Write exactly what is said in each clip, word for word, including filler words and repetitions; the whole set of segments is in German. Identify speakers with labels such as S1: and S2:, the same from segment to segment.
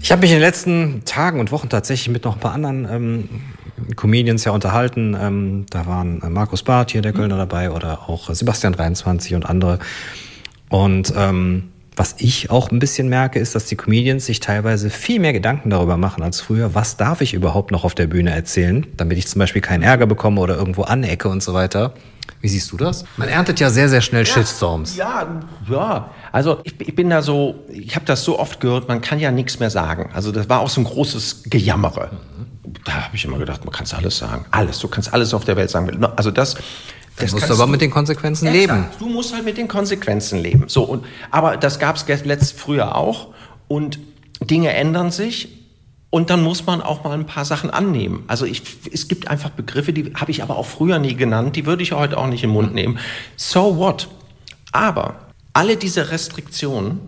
S1: Ich habe mich in den letzten Tagen und Wochen tatsächlich mit noch ein paar anderen ähm, Comedians ja unterhalten. Ähm, da waren äh, Markus Barth hier, der Kölner, dabei, oder auch Sebastian dreiundzwanzig und andere. Und ähm, was ich auch ein bisschen merke, ist, dass die Comedians sich teilweise viel mehr Gedanken darüber machen als früher. Was darf ich überhaupt noch auf der Bühne erzählen, damit ich zum Beispiel keinen Ärger bekomme oder irgendwo anecke und so weiter. Wie siehst du das? Man erntet ja sehr, sehr schnell ja, Shitstorms.
S2: Ja, ja. Also ich, ich bin da so, ich habe das so oft gehört, man kann ja nichts mehr sagen. Also das war auch so ein großes Gejammere. Mhm. Da habe ich immer gedacht, man kann alles sagen. Alles, du kannst alles auf der Welt sagen. Also das...
S1: Das musst du aber mit den Konsequenzen exakt. leben.
S2: Du musst halt mit den Konsequenzen leben. So, und, aber das gab es letzt früher auch. Und Dinge ändern sich. Und dann muss man auch mal ein paar Sachen annehmen. Also ich, es gibt einfach Begriffe, die habe ich aber auch früher nie genannt. Die würde ich heute auch nicht im Mund nehmen. So what? Aber alle diese Restriktionen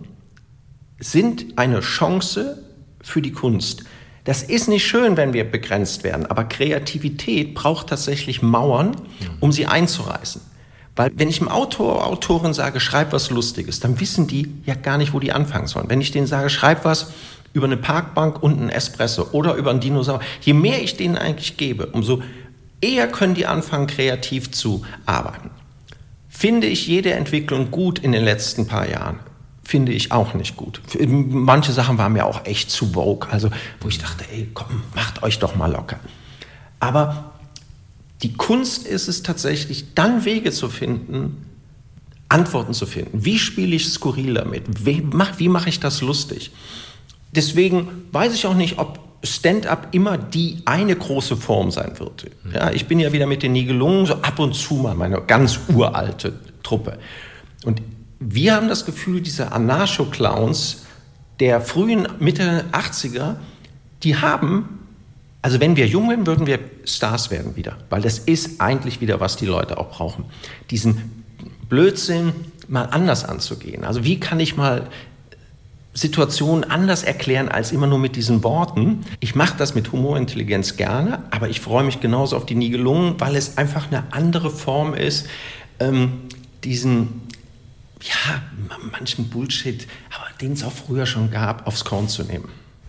S2: sind eine Chance für die Kunst. Das ist nicht schön, wenn wir begrenzt werden, aber Kreativität braucht tatsächlich Mauern, um sie einzureißen. Weil wenn ich einem Autor, Autorin sage, schreib was Lustiges, dann wissen die ja gar nicht, wo die anfangen sollen. Wenn ich denen sage, schreib was über eine Parkbank und einen Espresso oder über einen Dinosaurier, je mehr ich denen eigentlich gebe, umso eher können die anfangen, kreativ zu arbeiten. Finde ich jede Entwicklung gut in den letzten paar Jahren? Finde ich auch nicht gut. Manche Sachen waren mir auch echt zu vogue, also wo ich dachte, ey, komm, macht euch doch mal locker. Aber die Kunst ist es tatsächlich, dann Wege zu finden, Antworten zu finden. Wie spiele ich skurril damit? Wie mache wie mach ich das lustig? Deswegen weiß ich auch nicht, ob Stand-up immer die eine große Form sein wird. Ja, ich bin ja wieder mit den Nibelungen so ab und zu mal meine ganz uralte Truppe. Und wir haben das Gefühl, diese Anarcho-Clowns der frühen Mitte achtziger, die haben, also wenn wir jung werden, würden wir Stars werden wieder. Weil das ist eigentlich wieder, was die Leute auch brauchen. Diesen Blödsinn mal anders anzugehen. Also wie kann ich mal Situationen anders erklären als immer nur mit diesen Worten. Ich mache das mit Humorintelligenz gerne, aber ich freue mich genauso auf die Nibelungen, weil es einfach eine andere Form ist, ähm, diesen, ja, manchen Bullshit, aber den es auch früher schon gab, aufs Korn zu nehmen.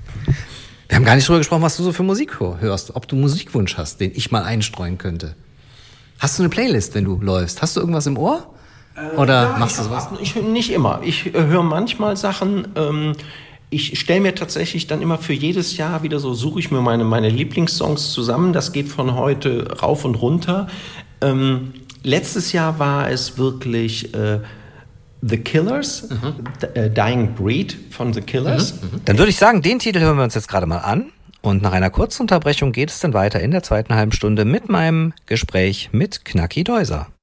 S1: Wir haben gar nicht darüber gesprochen, was du so für Musik hörst, ob du einen Musikwunsch hast, den ich mal einstreuen könnte. Hast du eine Playlist, wenn du läufst? Hast du irgendwas im Ohr? Oder
S2: ja,
S1: machst du sowas?
S2: Ich, nicht immer. Ich äh, höre manchmal Sachen. Ähm, ich stelle mir tatsächlich dann immer für jedes Jahr wieder so, suche ich mir meine, meine Lieblingssongs zusammen. Das geht von heute rauf und runter. Ähm, letztes Jahr war es wirklich äh, The Killers, mhm. D- Dying Breed von The Killers.
S1: Mhm. Mhm. Dann würde ich sagen, den Titel hören wir uns jetzt gerade mal an. Und nach einer kurzen Unterbrechung geht es dann weiter in der zweiten halben Stunde mit meinem Gespräch mit Knacki Deuser.